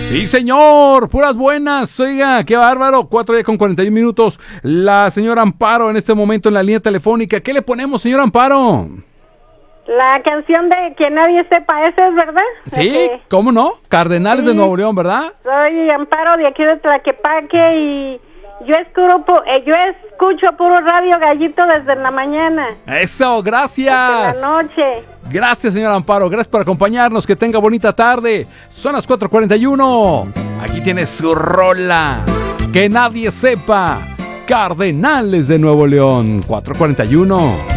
Sí, señor, puras buenas. Oiga, qué bárbaro. 4:41. La señora Amparo en este momento en la línea telefónica. ¿Qué le ponemos, señora Amparo? La canción de Que Nadie Sepa, ¿esa es verdad? Sí, ¿cómo no? Cardenales de Nuevo León, ¿verdad? Soy Amparo de aquí de Tlaquepaque y yo escucho puro Radio Gallito desde la mañana. Eso, gracias. Hasta la noche. Gracias, señora Amparo. Gracias por acompañarnos. Que tenga bonita tarde. Son las 4:41. Aquí tiene su rola. Que nadie sepa. Cardenales de Nuevo León. 4:41.